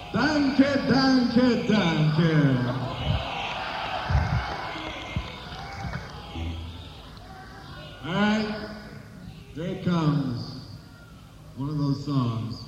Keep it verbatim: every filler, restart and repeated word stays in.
Danke, danke, danke. All right, here it comes. One of those songs.